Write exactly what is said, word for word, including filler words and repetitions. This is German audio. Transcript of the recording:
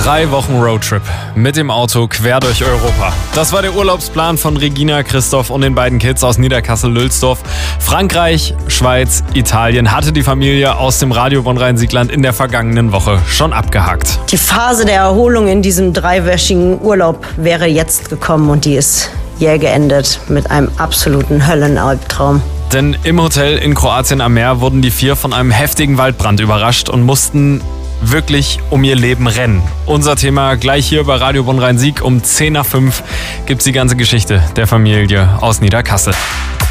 Drei Wochen Roadtrip mit dem Auto quer durch Europa. Das war der Urlaubsplan von Regina, Christoph und den beiden Kids aus Niederkassel-Lülsdorf. Frankreich, Schweiz, Italien hatte die Familie aus dem Radio Bonn-Rhein-Siegland in der vergangenen Woche schon abgehakt. Die Phase der Erholung in diesem dreiwöchigen Urlaub wäre jetzt gekommen und die ist jäh geendet mit einem absoluten Höllenalbtraum. Denn im Hotel in Kroatien am Meer wurden die vier von einem heftigen Waldbrand überrascht und mussten wirklich um ihr Leben rennen. Unser Thema gleich hier bei Radio Bonn-Rhein-Sieg um zehn nach fünf gibt's die ganze Geschichte der Familie aus Niederkassel.